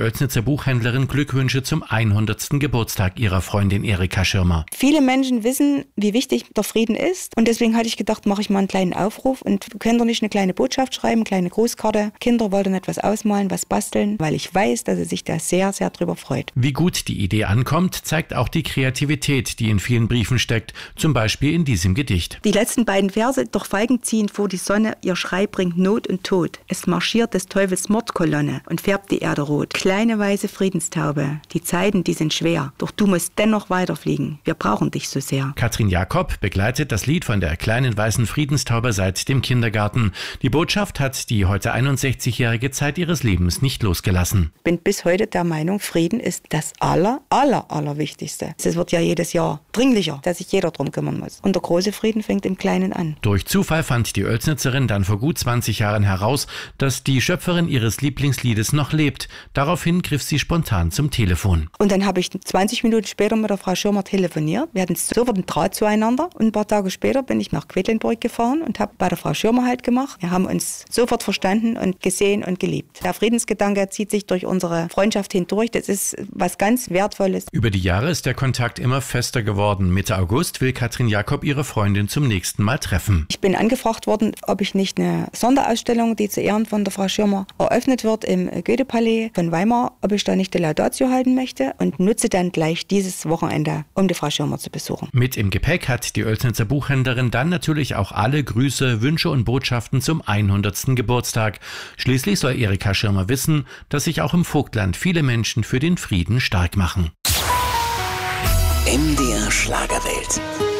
Oelsnitzer Buchhändlerin Glückwünsche zum 100. Geburtstag ihrer Freundin Erika Schirmer. Viele Menschen wissen, wie wichtig der Frieden ist. Und deswegen hatte ich gedacht, mache ich mal einen kleinen Aufruf. Und könnt ihr nicht eine kleine Botschaft schreiben, eine kleine Grußkarte? Kinder wollten etwas ausmalen, was basteln, weil ich weiß, dass sie sich da sehr, sehr drüber freut. Wie gut die Idee ankommt, zeigt auch die Kreativität, die in vielen Briefen steckt. Zum Beispiel in diesem Gedicht. Die letzten beiden Verse: Doch Feigen ziehen vor die Sonne, ihr Schrei bringt Not und Tod. Es marschiert des Teufels Mordkolonne und färbt die Erde rot. Kleine weiße Friedenstaube, die Zeiten, die sind schwer. Doch du musst dennoch weiterfliegen, wir brauchen dich so sehr. Katrin Jakob begleitet das Lied von der kleinen weißen Friedenstaube seit dem Kindergarten. Die Botschaft hat die heute 61-jährige Zeit ihres Lebens nicht losgelassen. Ich bin bis heute der Meinung, Frieden ist das Allerwichtigste. Es wird ja jedes Jahr dringlicher, dass sich jeder drum kümmern muss. Und der große Frieden fängt im Kleinen an. Durch Zufall fand die Oelsnitzerin dann vor gut 20 Jahren heraus, dass die Schöpferin ihres Lieblingsliedes noch lebt. Daraufhin griff sie spontan zum Telefon. Und dann habe ich 20 Minuten später mit der Frau Schirmer telefoniert. Wir hatten sofort einen Draht zueinander. Und ein paar Tage später bin ich nach Quedlinburg gefahren und habe bei der Frau Schirmer halt gemacht. Wir haben uns sofort verstanden und gesehen und geliebt. Der Friedensgedanke zieht sich durch unsere Freundschaft hindurch. Das ist was ganz Wertvolles. Über die Jahre ist der Kontakt immer fester geworden. Mitte August will Katrin Jakob ihre Freundin zum nächsten Mal treffen. Ich bin angefragt worden, ob ich nicht eine Sonderausstellung, die zu Ehren von der Frau Schirmer eröffnet wird im Goethe-Palais von Weimar, ob ich da nicht die Laudatio halten möchte, und nutze dann gleich dieses Wochenende, um die Frau Schirmer zu besuchen. Mit im Gepäck hat die Oelsnitzer Buchhändlerin dann natürlich auch alle Grüße, Wünsche und Botschaften zum 100. Geburtstag. Schließlich soll Erika Schirmer wissen, dass sich auch im Vogtland viele Menschen für den Frieden stark machen. MDR Schlagerwelt.